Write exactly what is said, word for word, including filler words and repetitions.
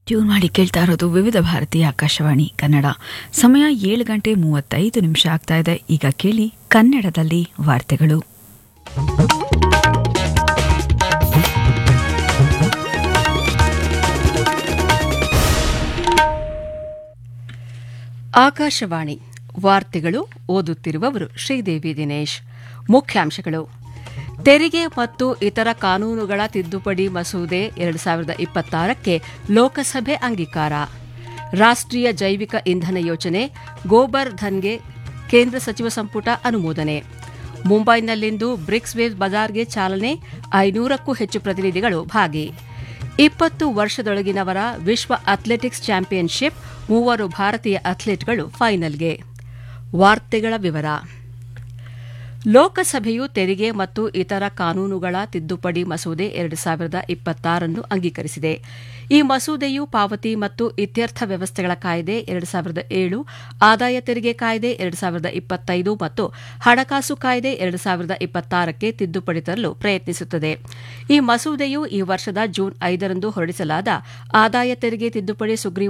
Tune ಮಾಡಿ ಕೇಳ್ತಾ ಇರೋದು ವಿವಿಧ ಭಾರತೀಯ ಆಕಾಶವಾಣಿ ಕನ್ನಡ. ಸಮಯ ಏಳು ಗಂಟೆ ಮೂವತ್ತೈದು ನಿಮಿಷ ಆಗ್ತಾ ಇದೆ. ಈಗ ಕೇಳಿ ಕನ್ನಡದಲ್ಲಿ ವಾರ್ತೆಗಳು. ಆಕಾಶವಾಣಿ ವಾರ್ತೆಗಳು. ಓದುತ್ತಿರುವವರು ಶ್ರೀದೇವಿ ದಿನೇಶ್. ಮುಖ್ಯಾಂಶಗಳು: ತೆರಿಗೆ ಮತ್ತು ಇತರ ಕಾನೂನುಗಳ ತಿದ್ದುಪಡಿ ಮಸೂದೆ ಎರಡು ಸಾವಿರದ ಇಪ್ಪತ್ತಾರಕ್ಕೆ ಲೋಕಸಭೆ ಅಂಗೀಕಾರ. ರಾಷ್ಟ್ರೀಯ ಜೈವಿಕ ಇಂಧನ ಯೋಜನೆ ಗೋಬರ್ ಧನ್ಗೆ ಕೇಂದ್ರ ಸಚಿವ ಸಂಪುಟ ಅನುಮೋದನೆ. ಮುಂಬೈನಲ್ಲಿಂದು ಬ್ರಿಕ್ಸ್ ವೇವ್ ಬಜಾರ್ಗೆ ಚಾಲನೆ. ಐನೂರಕ್ಕೂ ಹೆಚ್ಚು ಪ್ರತಿನಿಧಿಗಳು ಭಾಗಿ. ಇಪ್ಪತ್ತು ವರ್ಷದೊಳಗಿನವರ ವಿಶ್ವ ಅಥ್ಲೆಟಿಕ್ಸ್ ಚಾಂಪಿಯನ್ಶಿಪ್. ಮೂವರು ಭಾರತೀಯ ಅಥ್ಲೀಟ್ಗಳು ಫೈನಲ್ಗೆ. ವಾರ್ತೆಗಳ ವಿವರ. ಲೋಕಸಭೆಯು ತೆರಿಗೆ ಮತ್ತು ಇತರ ಕಾನೂನುಗಳ ತಿದ್ದುಪಡಿ ಮಸೂದೆ ಎರಡು ಸಾವಿರದ ಇಪ್ಪತ್ತಾರನ್ನು ಅಂಗೀಕರಿಸಿದೆ. ಈ ಮಸೂದೆಯು ಪಾವತಿ ಮತ್ತು ಇತ್ಯರ್ಥ ವ್ಯವಸ್ಥೆಗಳ ಕಾಯ್ದೆ ಎರಡು ಸಾವಿರದ ಏಳು, ಆದಾಯ ತೆರಿಗೆ ಕಾಯ್ದೆ ಎರಡು ಸಾವಿರದ ಇಪ್ಪತ್ತೈದು ಮತ್ತು ಹಣಕಾಸು ಕಾಯ್ದೆ ಎರಡು ಸಾವಿರದ ಇಪ್ಪತ್ತಾರಕ್ಕೆ ತಿದ್ದುಪಡಿ ತರಲು ಪ್ರಯತ್ನಿಸುತ್ತದೆ. ಈ ಮಸೂದೆಯು ಈ ವರ್ಷದ ಜೂನ್ ಐದರಂದು ಹೊರಡಿಸಲಾದ ಆದಾಯ ತೆರಿಗೆ ತಿದ್ದುಪಡಿ ಸುಗ್ರೀವಾಜ್ಞೆ